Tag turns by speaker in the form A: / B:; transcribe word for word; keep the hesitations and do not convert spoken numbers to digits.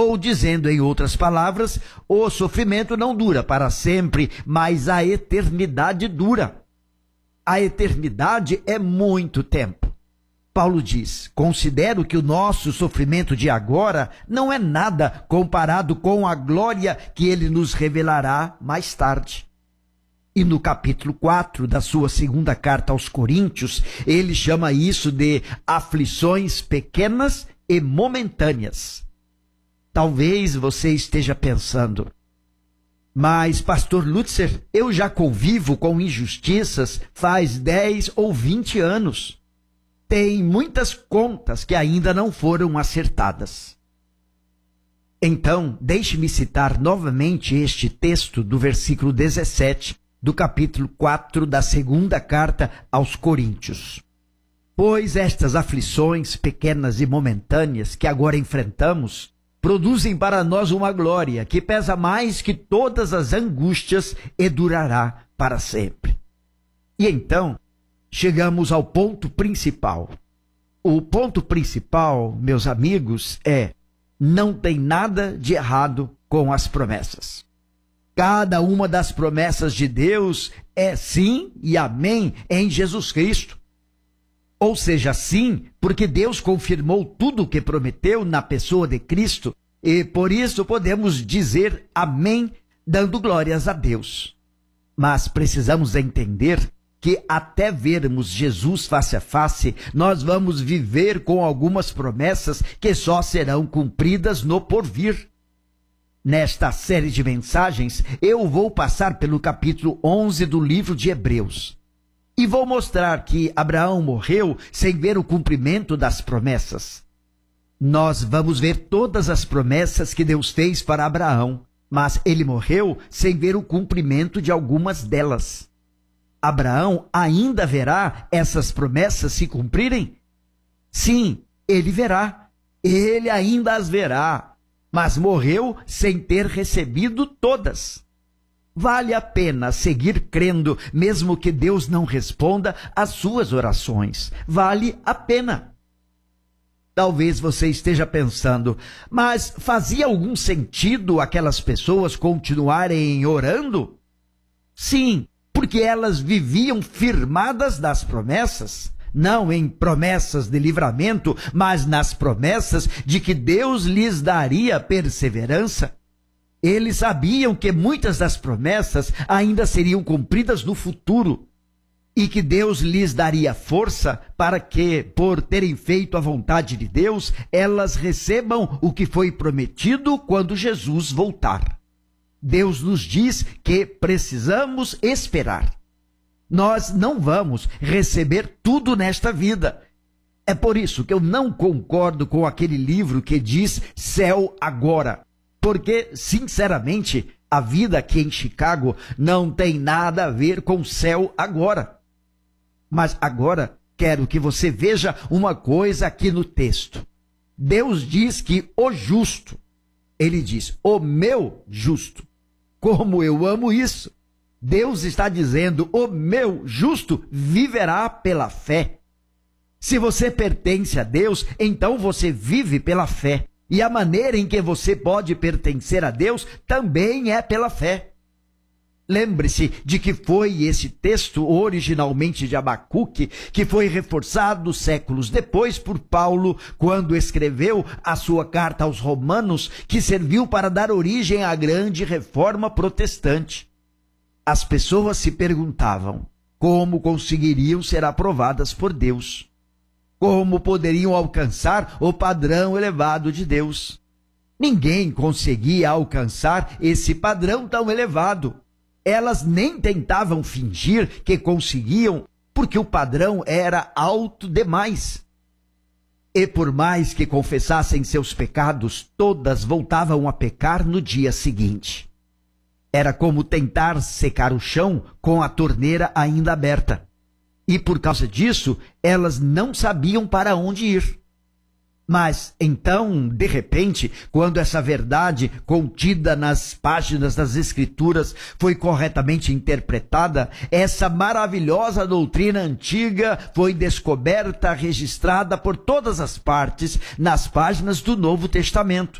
A: Ou, dizendo em outras palavras, o sofrimento não dura para sempre, mas a eternidade dura. A eternidade é muito tempo. Paulo diz: considero que o nosso sofrimento de agora não é nada comparado com a glória que ele nos revelará mais tarde. E no capítulo quatro da sua segunda carta aos Coríntios, ele chama isso de aflições pequenas e momentâneas. Talvez você esteja pensando: mas, pastor Lutzer, eu já convivo com injustiças faz dez ou vinte anos. Tem muitas contas que ainda não foram acertadas. Então, deixe-me citar novamente este texto do versículo dezessete do capítulo quatro da segunda carta aos Coríntios. Pois estas aflições pequenas e momentâneas que agora enfrentamos produzem para nós uma glória que pesa mais que todas as angústias e durará para sempre. E então, chegamos ao ponto principal. O ponto principal, meus amigos, é: não tem nada de errado com as promessas. Cada uma das promessas de Deus é sim e amém em Jesus Cristo. Ou seja, sim, porque Deus confirmou tudo o que prometeu na pessoa de Cristo, e por isso podemos dizer amém, dando glórias a Deus. Mas precisamos entender que até vermos Jesus face a face, nós vamos viver com algumas promessas que só serão cumpridas no porvir. Nesta série de mensagens, eu vou passar pelo capítulo onze do livro de Hebreus. E vou mostrar que Abraão morreu sem ver o cumprimento das promessas. Nós vamos ver todas as promessas que Deus fez para Abraão, mas ele morreu sem ver o cumprimento de algumas delas. Abraão ainda verá essas promessas se cumprirem? Sim, ele verá. Ele ainda as verá. Mas morreu sem ter recebido todas. Vale a pena seguir crendo, mesmo que Deus não responda às suas orações. Vale a pena. Talvez você esteja pensando: mas fazia algum sentido aquelas pessoas continuarem orando? Sim, porque elas viviam firmadas das promessas. Não em promessas de livramento, mas nas promessas de que Deus lhes daria perseverança. Eles sabiam que muitas das promessas ainda seriam cumpridas no futuro e que Deus lhes daria força para que, por terem feito a vontade de Deus, elas recebam o que foi prometido quando Jesus voltar. Deus nos diz que precisamos esperar. Nós não vamos receber tudo nesta vida. É por isso que eu não concordo com aquele livro que diz céu agora. Porque, sinceramente, a vida aqui em Chicago não tem nada a ver com céu agora. Mas agora quero que você veja uma coisa aqui no texto. Deus diz que o justo, ele diz, o meu justo. Como eu amo isso! Deus está dizendo: o meu justo viverá pela fé. Se você pertence a Deus, então você vive pela fé. E a maneira em que você pode pertencer a Deus também é pela fé. Lembre-se de que foi esse texto, originalmente de Abacuque, que foi reforçado séculos depois por Paulo, quando escreveu a sua carta aos Romanos, que serviu para dar origem à grande reforma protestante. As pessoas se perguntavam como conseguiriam ser aprovadas por Deus. Como poderiam alcançar o padrão elevado de Deus? Ninguém conseguia alcançar esse padrão tão elevado. Elas nem tentavam fingir que conseguiam, porque o padrão era alto demais. E por mais que confessassem seus pecados, todas voltavam a pecar no dia seguinte. Era como tentar secar o chão com a torneira ainda aberta. E por causa disso, elas não sabiam para onde ir. Mas então, de repente, quando essa verdade contida nas páginas das Escrituras foi corretamente interpretada, essa maravilhosa doutrina antiga foi descoberta, registrada por todas as partes nas páginas do Novo Testamento.